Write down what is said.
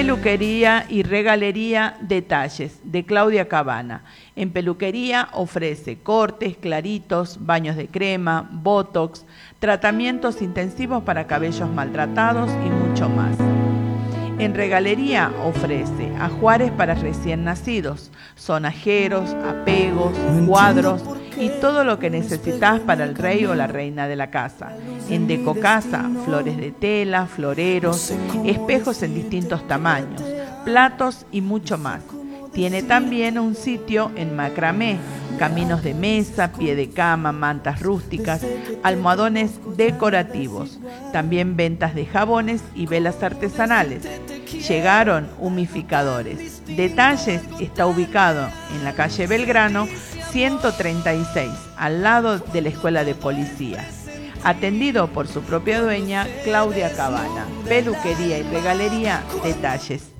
Peluquería y regalería Detalles, de Claudia Cabana. En peluquería ofrece cortes, claritos, baños de crema, botox, tratamientos intensivos para cabellos maltratados y mucho más. En regalería ofrece ajuares para recién nacidos, sonajeros, apegos, cuadros y todo lo que necesitas para el rey o la reina de la casa. En Decocasa, flores de tela, floreros, espejos en distintos tamaños, platos y mucho más. Tiene también un sitio en macramé, caminos de mesa, pie de cama, mantas rústicas, almohadones decorativos. También ventas de jabones y velas artesanales. Llegaron humificadores. Detalles está ubicado en la calle Belgrano 136, al lado de la Escuela de Policía. Atendido por su propia dueña, Claudia Cabana. Peluquería y regalería Detalles.